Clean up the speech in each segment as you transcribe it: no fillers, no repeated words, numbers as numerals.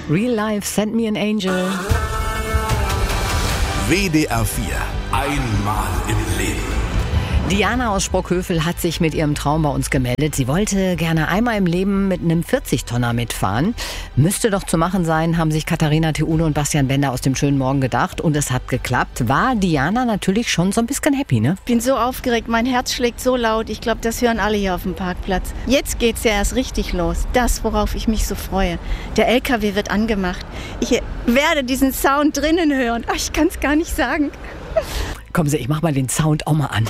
Real Life, Send Me an Angel. WDR 4. Einmal im Leben. Diana aus Sprockhövel hat sich mit ihrem Traum bei uns gemeldet. Sie wollte gerne einmal im Leben mit einem 40-Tonner mitfahren. Müsste doch zu machen sein, haben sich Katharina Theune und Bastian Bender aus dem schönen Morgen gedacht. Und es hat geklappt. War Diana natürlich schon so ein bisschen happy, ne? Ich bin so aufgeregt, mein Herz schlägt so laut. Ich glaube, das hören alle hier auf dem Parkplatz. Jetzt geht's ja erst richtig los. Das, worauf ich mich so freue. Der LKW wird angemacht. Ich werde diesen Sound drinnen hören. Ach, ich kann es gar nicht sagen. Kommen Sie, ich mach mal den Sound auch mal an.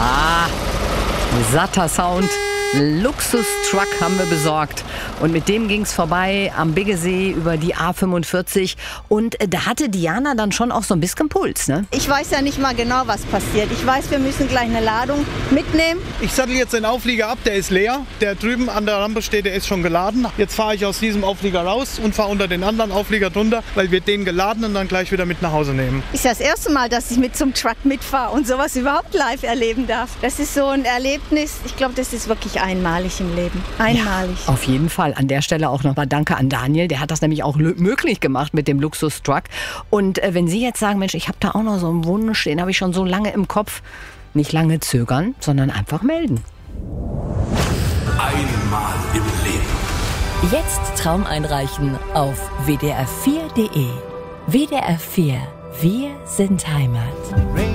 Satter Sound. Luxus-Truck haben wir besorgt. Und mit dem ging's vorbei am Biggesee über die A45. Und da hatte Diana dann schon auch so ein bisschen Puls, ne? Ich weiß ja nicht mal genau, was passiert. Ich weiß, wir müssen gleich eine Ladung mitnehmen. Ich sattel jetzt den Auflieger ab, der ist leer. Der drüben an der Rampe steht, der ist schon geladen. Jetzt fahre ich aus diesem Auflieger raus und fahre unter den anderen Auflieger drunter, weil wir den geladen und dann gleich wieder mit nach Hause nehmen. Ist das erste Mal, dass ich mit zum Truck mitfahre und sowas überhaupt live erleben darf. Das ist so ein Erlebnis. Ich glaube, das ist wirklich einmalig im Leben. Einmalig. Ja, auf jeden Fall. An der Stelle auch nochmal Danke an Daniel. Der hat das nämlich auch möglich gemacht mit dem Luxus-Truck. Und wenn Sie jetzt sagen, Mensch, ich habe da auch noch so einen Wunsch, den habe ich schon so lange im Kopf. Nicht lange zögern, sondern einfach melden. Einmal im Leben. Jetzt Traum einreichen auf wdr4.de. WDR 4. Wir sind Heimat.